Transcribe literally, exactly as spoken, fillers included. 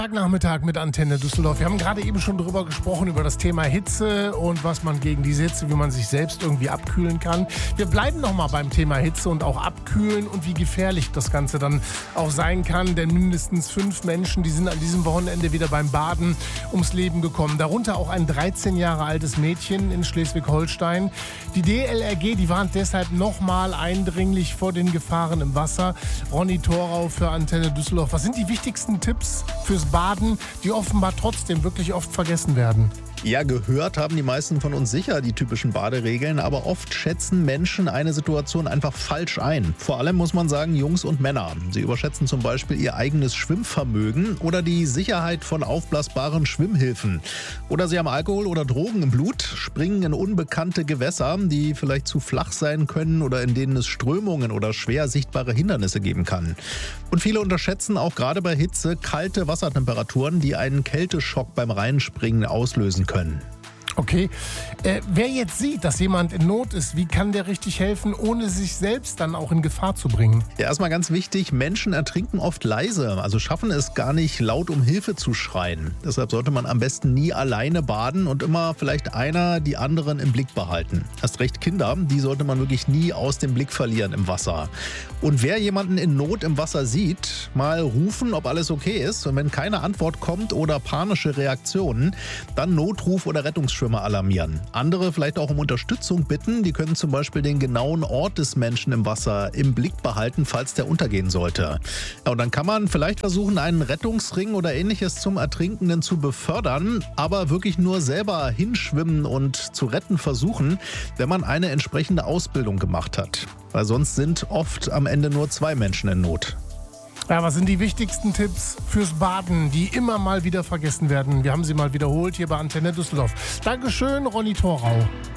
Nachmittag mit Antenne Düsseldorf. Wir haben gerade eben schon drüber gesprochen, über das Thema Hitze und was man gegen diese Hitze, wie man sich selbst irgendwie abkühlen kann. Wir bleiben nochmal beim Thema Hitze und auch abkühlen und wie gefährlich das Ganze dann auch sein kann. Denn mindestens fünf Menschen, die sind an diesem Wochenende wieder beim Baden ums Leben gekommen. Darunter auch ein dreizehn Jahre altes Mädchen in Schleswig-Holstein. Die D L R G, die warnt deshalb nochmal eindringlich vor den Gefahren im Wasser. Ronny Thorau für Antenne Düsseldorf. Was sind die wichtigsten Tipps fürs Baden, die offenbar trotzdem wirklich oft vergessen werden? Ja, gehört haben die meisten von uns sicher die typischen Baderegeln, aber oft schätzen Menschen eine Situation einfach falsch ein. Vor allem muss man sagen, Jungs und Männer. Sie überschätzen zum Beispiel ihr eigenes Schwimmvermögen oder die Sicherheit von aufblasbaren Schwimmhilfen. Oder sie haben Alkohol oder Drogen im Blut, springen in unbekannte Gewässer, die vielleicht zu flach sein können oder in denen es Strömungen oder schwer sichtbare Hindernisse geben kann. Und viele unterschätzen auch gerade bei Hitze kalte Wassertemperaturen, die einen Kälteschock beim Reinspringen auslösen können. können. Okay, äh, wer jetzt sieht, dass jemand in Not ist, wie kann der richtig helfen, ohne sich selbst dann auch in Gefahr zu bringen? Ja, erstmal ganz wichtig, Menschen ertrinken oft leise, also schaffen es gar nicht laut um Hilfe zu schreien. Deshalb sollte man am besten nie alleine baden und immer vielleicht einer die anderen im Blick behalten. Erst recht Kinder, die sollte man wirklich nie aus dem Blick verlieren im Wasser. Und wer jemanden in Not im Wasser sieht, mal rufen, ob alles okay ist. Und wenn keine Antwort kommt oder panische Reaktionen, dann Notruf oder Rettungsschwimmer alarmieren. Andere vielleicht auch um Unterstützung bitten. Die können zum Beispiel den genauen Ort des Menschen im Wasser im Blick behalten, falls der untergehen sollte. Ja, und dann kann man vielleicht versuchen, einen Rettungsring oder ähnliches zum Ertrinkenden zu befördern, aber wirklich nur selber hinschwimmen und zu retten versuchen, wenn man eine entsprechende Ausbildung gemacht hat. Weil sonst sind oft am Ende nur zwei Menschen in Not. Ja, was sind die wichtigsten Tipps fürs Baden, die immer mal wieder vergessen werden? Wir haben sie mal wiederholt hier bei Antenne Düsseldorf. Dankeschön, Ronny Thorau.